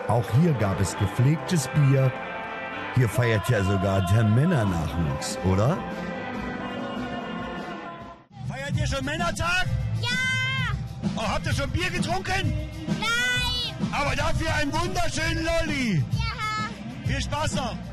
Auch hier gab es gepflegtes Bier. Hier feiert ja sogar der Männernachwuchs, oder? Feiert ihr schon Männertag? Ja! Oh, habt ihr schon Bier getrunken? Nein! Aber dafür einen wunderschönen Lolli. Ja! Viel Spaß noch.